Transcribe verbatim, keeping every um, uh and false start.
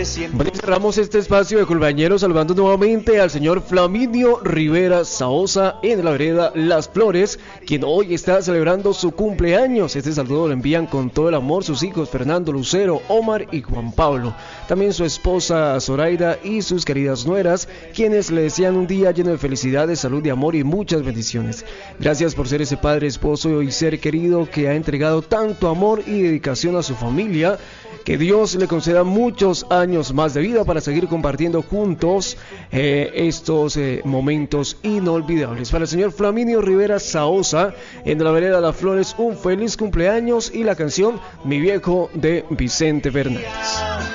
Bueno, cerramos este espacio de cumpleañeros saludando nuevamente al señor Flaminio Rivera Saosa en la vereda Las Flores, quien hoy está celebrando su cumpleaños. Este saludo lo envían con todo el amor sus hijos Fernando, Lucero, Omar y Juan Pablo. También su esposa Zoraida y sus queridas nueras, quienes le desean un día lleno de felicidad, de salud, de amor y muchas bendiciones. Gracias por ser ese padre, esposo y ser querido que ha entregado tanto amor y dedicación a su familia. Que Dios le conceda muchos años más de vida para seguir compartiendo juntos eh, estos eh, momentos inolvidables. Para el señor Flaminio Rivera Saosa, en la vereda Las Flores, un feliz cumpleaños y la canción Mi Viejo de Vicente Fernández.